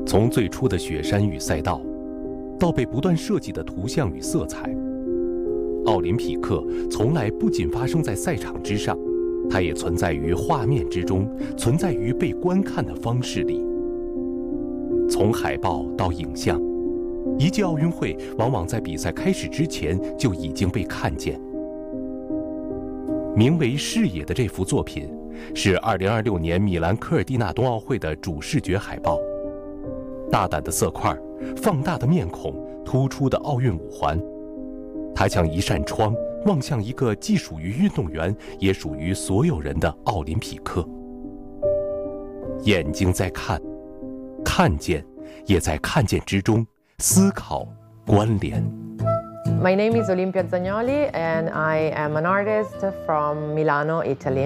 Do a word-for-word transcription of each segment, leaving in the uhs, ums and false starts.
从最初的雪山与赛道，到被不断设计的图像与色彩，奥林匹克从来不仅发生在赛场之上，它也存在于画面之中，存在于被观看的方式里。从海报到影像，一届奥运会往往在比赛开始之前就已经被看见。名为《视野》的这幅作品，是二零二六年米兰科尔蒂纳冬奥会的主视觉海报。大胆的色块，放大的面孔，突出的奥运五环，它像一扇窗，望向一个既属于运动员，也属于所有人的奥林匹克。眼睛在看，看见，也在看见之中思考关联。 My name is Olimpia Zagnoli, and I am an artist from Milano, Italy.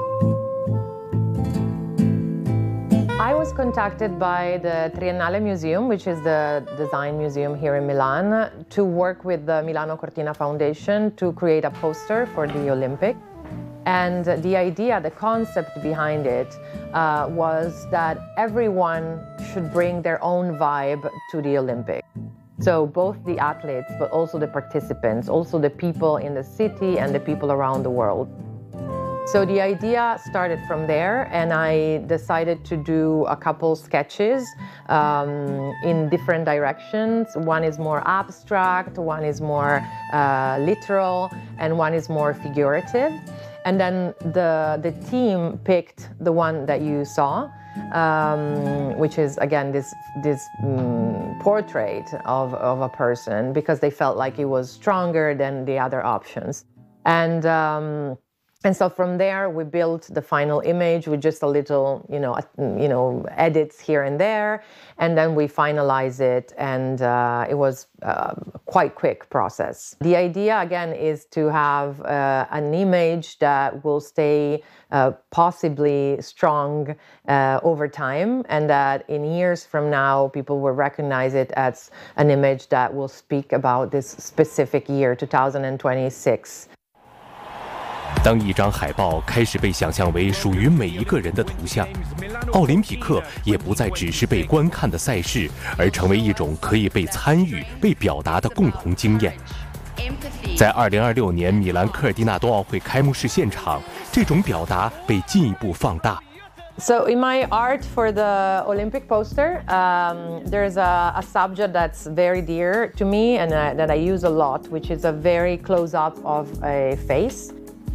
I was contacted by the Triennale Museum, which is the design museum here in Milan, to work with the Milano Cortina Foundation to create a poster for the Olympic. And the idea, the concept behind it uh, was that everyone should bring their own vibe to the Olympic. So both the athletes, but also the participants, also the people in the city and the people around the world. So the idea started from there, and I decided to do a couple sketches um, in different directions. One is more abstract, one is more uh, literal, and one is more figurative. And then the, the team picked the one that you saw, um, which is, again, this, this um, portrait of, of a person, because they felt like it was stronger than the other options. And um, And so from there, we built the final image with just a little, you know, you know, edits here and there, and then we finalize it, and uh, it was uh, quite quick process. The idea, again, is to have uh, an image that will stay uh, possibly strong uh, over time, and that in years from now, people will recognize it as an image that will speak about this specific year, two thousand twenty-six. 当一张海报开始被想象为属于每一个人的图像，奥林匹克也不再只是被观看的赛事，而成为一种可以被参与、被表达的共同经验。在二零二六年米兰科尔蒂纳冬奥会开幕式现场，这种表达被进一步放大。 So in my art for the Olympic poster, um, there's a, a subject that's very dear to me and uh, that I use a lot, which is a very close-up of a face.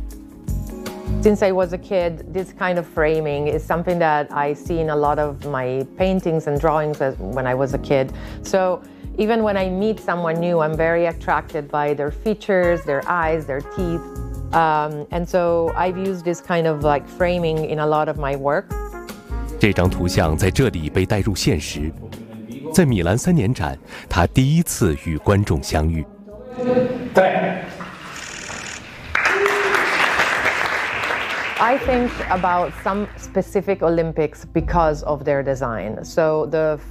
Since I was a kid, this kind of framing is something that I see in a lot of my paintings and drawings as when I was a kid. So even when I meet someone new, I'm very attracted by their features, their eyes, their teeth. Um, and so I've used this kind of like framing in a lot of my work. 这张图像在这里被带入现实，在米兰三年展，他第一次与观众相遇。 对。 I think about some specific Olympics because of their design. So the